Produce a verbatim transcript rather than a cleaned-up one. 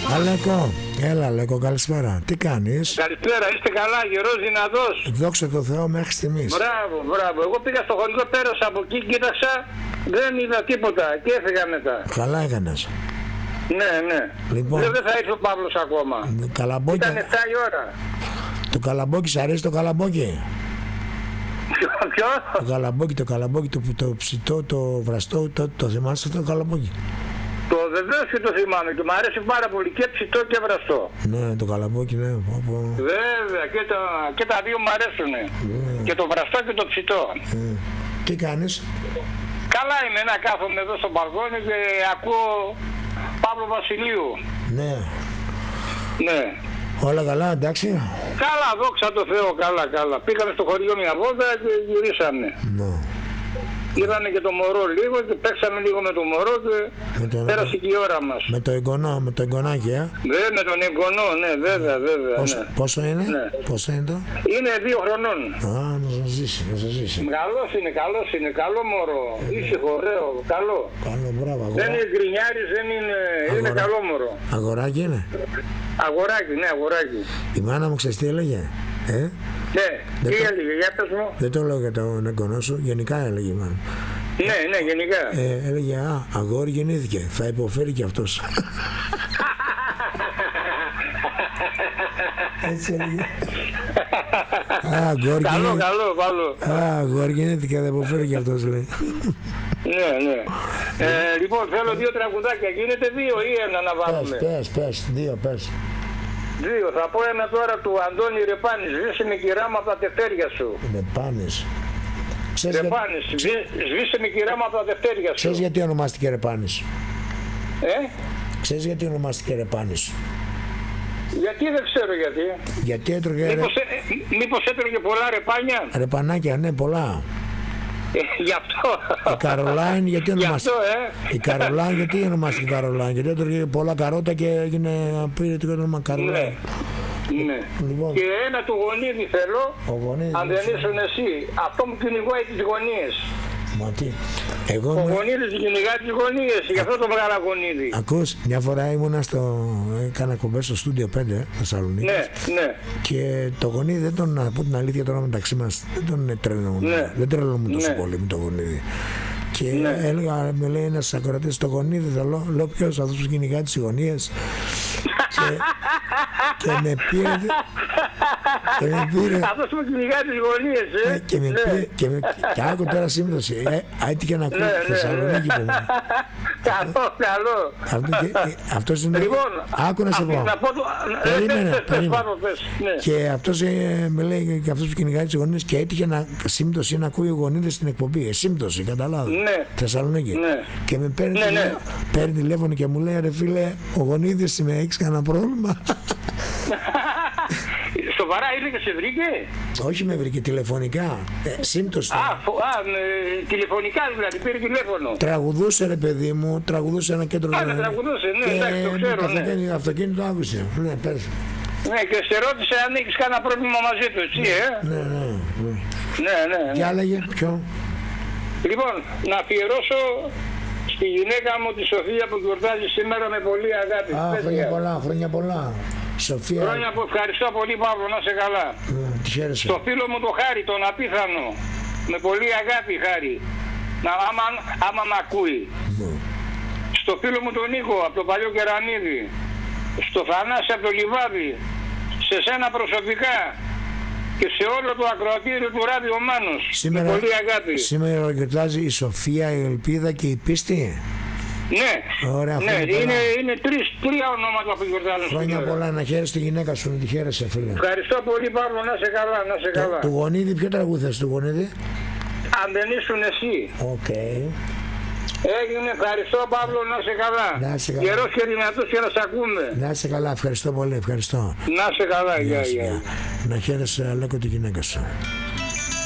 Αλέκο, έλα Αλέκο, καλησπέρα. Τι κάνεις? Καλησπέρα, είστε καλά, γερός, δυνατός? Δόξα τω Θεώ μέχρι στιγμής. Μπράβο, μπράβο. Εγώ πήγα στο χωριό, πέρασα από εκεί, κοίταξα, δεν είδα τίποτα και έφυγα μετά. Καλά έκανες. Ναι, ναι. Λοιπόν, Λέω, δεν θα έρθει ο Παύλος ακόμα. Καλαμπόκι. Ήταν εφτά η ώρα. Το καλαμπόκι, σ' αρέσει το καλαμπόκι? Ποιο? Το καλαμπόκι, το καλαμπόκι, το, το ψητό, το βραστό, το, το θυμάσαι το καλαμπόκι? Το βεβαίως και το θυμάμαι και μου αρέσει πάρα πολύ και ψητό και βραστό. Ναι, το καλαμπόκι, ναι. Πω, πω. Βέβαια, και τα, και τα δύο μου αρέσουν. Ναι. Και το βραστό και το ψητό. Ε. Τι κάνεις? Καλά είμαι, να κάθομαι εδώ στο μπαλκόνι και ακούω Παύλο Βασιλείου. Ναι. Ναι. Όλα καλά, εντάξει? Καλά, δόξα τω Θεώ, καλά, καλά. Πήγαμε στο χωριό μια βόλτα και γυρίσαμε. Ναι. Είδαμε και το μωρό λίγο και παίξαμε λίγο με το μωρό και με τον... πέρασε και η ώρα μας. Με το εγγονό, με το εγγονάκι, ε? Ναι, με τον εγγονό, ναι, βέβαια, βέβαια. Πόσο, ναι. πόσο είναι? Ναι. Πόσο είναι το? Είναι δύο χρονών. Α, να σας ζήσει, να σας ζήσει. Καλός είναι, καλός είναι, καλό μωρό. Ε. Ήσυχο, ωραίο, καλό. Καλό, μπράβο, αγορά. Δεν είναι γκρινιάρης, δεν είναι, αγορά. Είναι καλό μωρό. Αγοράκι είναι? Αγοράκι, ναι, αγοράκι. Η μάνα μου ξέρεις τι έλεγε? Ε? Ναι, δεν τι το... έλεγε, για πες μου. Δεν το λέω για τον εγγονό σου, γενικά έλεγε η μάνα. Ναι, ναι, γενικά. Ε, έλεγε, α, αγόρι γεννήθηκε, θα υποφέρει κι αυτός. Έτσι έλεγε. Α, αγόρι καλό, γεννήθηκε. καλό, καλό. Α, αγόρι γεννήθηκε, θα υποφέρει κι αυτός, λέει. Ναι, ναι. Ε, λοιπόν, θέλω δύο τραγουδάκια. Γίνεται δύο ή ένα να βάλουμε? Πες, πες, πες, δύο, πες. Δύο. Θα πω ένα τώρα του Αντώνη Ρεπάνη. Σβήσε με κυρά μου από τα τευτέρια σου. Ρεπάνης. Ρεπάνης. Για... Σβήσε με κυρά μου από τα τευτέρια σου. Ξέρεις γιατί ονομάστηκε Ρεπάνης? Ε? Ξέρεις γιατί ονομάστηκε Ρεπάνης? Γιατί δεν ξέρω γιατί. Γιατί έτρωγε... Μήπως, ε, μήπως έτρωγε πολλά ρεπάνια? Ρεπανάκια, ναι, πολλά. Ε, γι' αυτό. Η Καρολάιν γιατί ονομάστηκε? ε? Η Καρολάιν γιατί ονομάστηκε Καρολάιν? Γιατί έτρωγε πολλά καρότα και έγινε πήρε το όνομα Καρολάιν. Ναι. Ναι. Λοιπόν. Και ένα του Γονίδη θέλω, Γονίδης, αν δεν ήσουν εσύ. Αυτό μου κυνηγάει τις γωνίες. Μα τι, εγώ Ο με... Γονίδης κυνηγάει τις γωνίες, γι' αυτό το μεγάλα Γονίδη. Ακούς, μια φορά ήμουνα στο... έκανα κομπές στο στούντιο πέντε, Θεσσαλονίκη. Ναι, ναι. Και το Γονίδη δεν τον, να πω την αλήθεια τώρα μεταξύ μας, δεν τον τρελνόμουν. Ναι. Δεν τρελνόμουν τόσο ναι. πολύ με το Γονίδη. Και ναι. έλεγα, με λέει ένας ακροατής, το Γονίδη θέλω, λέω ποιος, αυτός που κυνηγάει τις γωνίες. και, και με πήρε και με πήρε αυτός που κυνηγάει τις γωνίες, ε. και με ναι. πήρε και, με, και άκου τώρα σύμπτωση, ε, έτυχε να ακούω ναι, Θεσσαλονίκη ναι. που μου. Καλό, καλό. Αυτό και, αυτός είναι, λοιπόν, άκου να σε πω, να πω το, περίμενε, πες, πες, περίμενε. πάνω, πες, ναι. Και αυτός ε, με λέει και αυτός που κυνηγάει τις γωνίες και έτυχε να σύμπτωση να ακούει γονίδες στην εκπομπή, ε, σύμπτωση, καταλάβει, ναι. Θεσσαλονίκη. Ναι. Και με παίρνει, ναι, ναι. παίρνει τηλέφωνο και μου λέει, ρε φίλε, ο Γονίδης με έχεις κανένα πρόβλημα? Σοβαρά ήρθε και σε βρήκε? Όχι, με βρήκε τηλεφωνικά. Ε, σύμπτωση. Α, φο, α με, τηλεφωνικά δηλαδή, πήρε τηλέφωνο. Τραγουδούσε ρε παιδί μου, τραγουδούσε ένα κέντρο. Α, ναι, τραγουδούσε, ναι, εντάξει, το ξέρω, ναι. ναι. Το αυτοκίνητο άκουσε. Ναι, πες. Ναι, και σε ρώτησε αν έχεις κανένα πρόβλημα μαζί του, έτσι, ε? Ναι, ναι, ναι. Ναι, ναι, ναι. Και άλλαγε, ποιο? Λοιπόν, να αφιερώσω στη γυναίκα μου τη Σοφία που γιορτάζει σήμερα με πολύ αγάπη. Α, χρόνια πολλά, χρόνια πολλά. Σοφία. Χρόνια που ευχαριστώ πολύ, Παύλο, να είσαι καλά. Ναι, τη χαίρεσαι. Στο φίλο μου το Χάρη, τον απίθανο, με πολύ αγάπη, Χάρη, να, άμα, άμα μ' ακούει. Ναι. Στο φίλο μου τον Νίκο, από το παλιό Κεραμίδι. Στο Θανάση από το Λιβάδι. Σε σένα προσωπικά. Και σε όλο το ακροατήριο του Ράδιο Μάνος. Σήμερα, με πολύ αγάπη. Σήμερα γιορτάζει η Σοφία, η Ελπίδα και η Πίστη. Ναι, ωραία, ναι, είναι, είναι τρεις, τρία ονόματα που γιορτάζουν. Χρόνια πολλά, να χαίρεσαι τη γυναίκα σου, να τη χαίρεσαι, φίλε. Ευχαριστώ πολύ, Παύλο, να είσαι καλά, να είσαι καλά. Του Γονίδη, ποιο τραγούδι θες του Γονίδη? Αν δεν ήσουν εσύ. Οκ. Okay. Έγινε, ευχαριστώ, Παύλο, να είσαι καλά. Να είσαι καλά. Γερός και δυνατός και να σε ακούμε. Να είσαι καλά, ευχαριστώ πολύ, ευχαριστώ. Να είσαι καλά, γεια, γεια. Να χαίρεσαι, Αλέκο, τη γυναίκα σου.